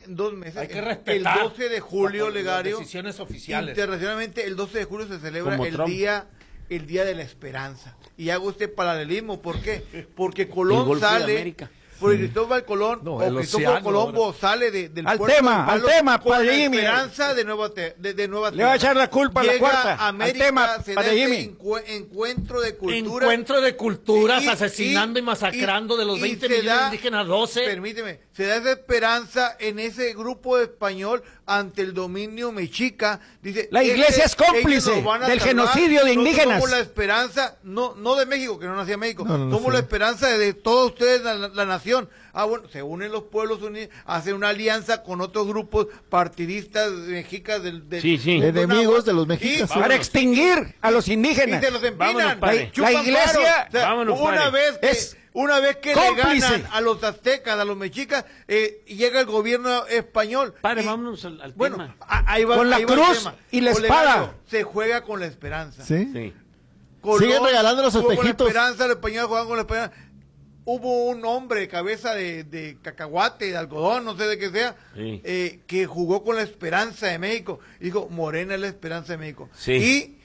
2 meses. Hay que respetar. El 12 de julio, Legario. Decisiones oficiales. Internacionalmente, el 12 de julio se celebra Como Trump. el día de la Esperanza. Y hago este paralelismo, ¿por qué? Porque El Colón Golfo de sale, América. porque Cristóbal Colón, No, o el Cristóbalo océano, Colombo sale del Al puerto tema, de Palos al tema, con la padre Jimmy. esperanza de Nueva Le va a echar la culpa a la Llega cuarta. a América, al tema, se da padre ese Jimmy. encuentro de cultura. Encuentro de culturas, Y- asesinando y, massacrando de los y 20 se millones da- indígenas 12. Permíteme, se da esa esperanza en ese grupo español ante el dominio mexica. Dice, La iglesia es cómplice ellos nos van a del salvar, genocidio de nosotros indígenas. Somos la esperanza, no de México, que no nacía México, No, somos sí. la esperanza de todos ustedes, la nación. Ah, bueno, se unen los pueblos unidos, hacen una alianza con otros grupos partidistas mexicas Sí, sí. Enemigos de los mexicas, sí. Para extinguir a los y indígenas. se los empinan. Vámonos, padre. Chupan La iglesia- varo. O sea, Vámonos, una padre. vez que le cómplice. ganan a los aztecas, a los mexicas, llega el gobierno español. Padre, y- vámonos al Bueno, tema. ahí va, Con la ahí va el cruz tema. y la Olegario, espada. se juega con la esperanza. ¿Sí? Sí. Colón Siguen regalando los jugó espejitos. Con la esperanza, los españoles jugaban con la esperanza. Hubo un hombre, cabeza de cacahuate, de algodón, no sé de qué sea, Sí. que jugó con la esperanza de México. Dijo, Morena es la esperanza de México. Sí. Y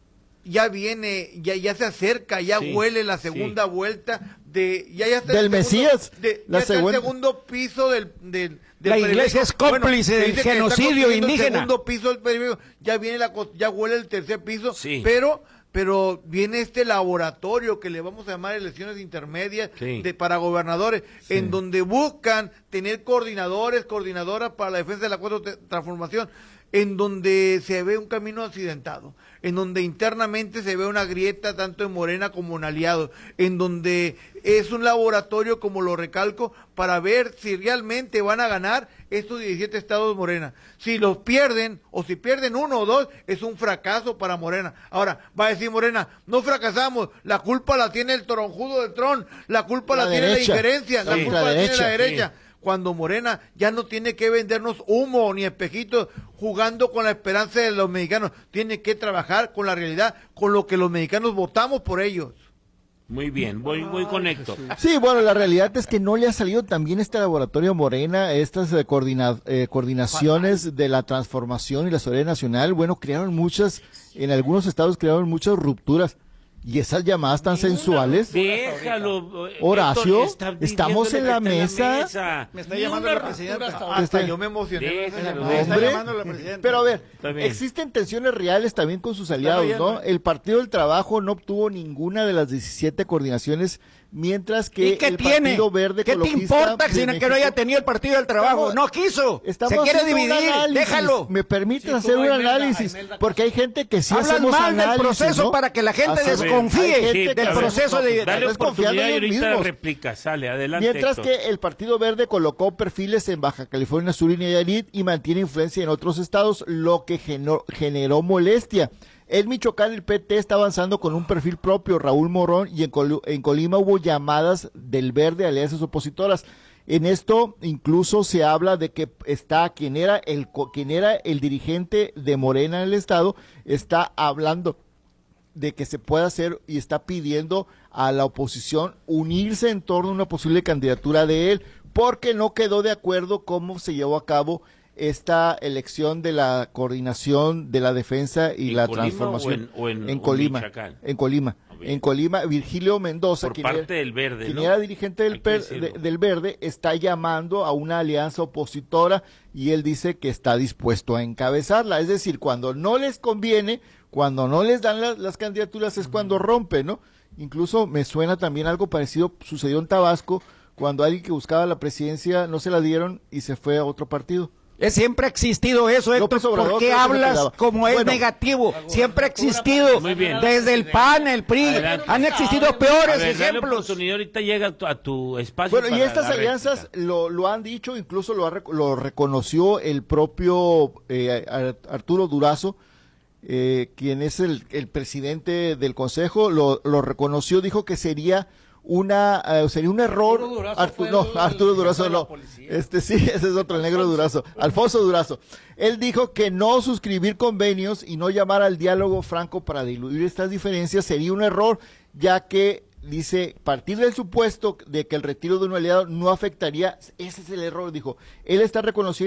ya viene, ya se acerca, ya Sí, huele la segunda sí. vuelta ya está Del el segundo- Mesías, ya la está el segunda. segundo piso del La iglesia es cómplice se del dice que está genocidio construyendo indígena. El segundo piso del perímetro, ya viene ya huele el tercer piso, Sí. pero viene este laboratorio que le vamos a llamar elecciones intermedias Sí. para gobernadores, en donde buscan tener coordinadoras para la defensa de la cuarta transformación, en donde se ve un camino accidentado, en donde internamente se ve una grieta tanto en Morena como en aliados, en donde es un laboratorio, como lo recalco, para ver si realmente van a ganar estos 17 estados de Morena. Si los pierden, o si pierden uno o dos, es un fracaso para Morena. Ahora, va a decir Morena, no fracasamos, la culpa la tiene el toronjudo del Tron, la culpa la tiene la derecha. injerencia, la Sí. culpa la tiene la derecha. Sí. Cuando Morena ya no tiene que vendernos humo ni espejitos jugando con la esperanza de los mexicanos, tiene que trabajar con la realidad, con lo que los mexicanos votamos por ellos. Muy bien, voy con Héctor. Sí, bueno, la realidad es que no le ha salido tan bien este laboratorio Morena, estas coordinaciones de la transformación y la soberanía nacional. Bueno, en algunos estados crearon muchas rupturas. Y esas llamadas tan sensuales. Déjalo. Horacio, Héctor, está estamos pidiéndole en la que esté en mesa. Me está Ni llamando una la ruptura presidenta. hasta ahora. Hasta yo me emocioné. Déjalo, Me está Hombre. llamando la presidenta. Pero a ver, Está bien. existen tensiones reales también con sus aliados, bien, ¿no? ¿no? El Partido del Trabajo no obtuvo ninguna de las 17 coordinaciones, mientras que ¿Y qué el tiene? Partido Verde ¿Qué te Ecologista importa de que no México- haya tenido el Partido del Trabajo? No quiso. Estamos Se quiere haciendo un dividir. análisis. Déjalo. Me permiten Sí, hacer como un Imelda- análisis, Imelda porque hay gente que sí Hablan hacemos mal del análisis, proceso ¿no? para que la gente Hacemos- desconfíe hay gente del que a ver, proceso de... Dale desconfiando oportunidad y ellos ahorita mismos. réplica, sale, adelante. Mientras Héctor. que el Partido Verde colocó perfiles en Baja California Sur y Nayarit y mantiene influencia en otros estados, lo que generó molestia. En Michoacán el PT está avanzando con un perfil propio, Raúl Morón, y en Colima hubo llamadas del Verde a alianzas opositoras. En esto incluso se habla de que está quien era el dirigente de Morena en el estado, está hablando de que se pueda hacer y está pidiendo a la oposición unirse en torno a una posible candidatura de él, porque no quedó de acuerdo cómo se llevó a cabo esta elección de la coordinación de la defensa y ¿En la Colima transformación o en Colima, Michoacán? en Colima, bien. en Colima. Virgilio Mendoza, Por parte del Verde, quien ¿no? era dirigente Hay que decirlo. del Verde, está llamando a una alianza opositora y él dice que está dispuesto a encabezarla. Es decir, cuando no les conviene, cuando no les dan las candidaturas es cuando rompe, ¿no? Incluso me suena también algo parecido, sucedió en Tabasco, cuando alguien que buscaba la presidencia no se la dieron y se fue a otro partido. Siempre ha existido eso, Héctor. López Obrador, ¿Por qué creo que no hablas quedaba. como es Bueno, negativo? Siempre ha existido. Muy bien. Desde el PAN, el PRI. Adelante. Han existido A peores ver, dale ejemplos. oportunidad, ahorita llega a tu espacio. Bueno, y para estas la alianzas réplica. lo han dicho, incluso lo reconoció el propio Arturo Durazo, quien es el presidente del Consejo, lo reconoció, dijo que sería un error. Arturo Durazo fue el Arturo Durazo jefe de la no. policía. Sí, ese es otro, el negro Durazo, Alfonso Durazo. Él dijo que no suscribir convenios y no llamar al diálogo franco para diluir estas diferencias sería un error, ya que dice, partir del supuesto de que el retiro de un aliado no afectaría, ese es el error, dijo. Él está reconociendo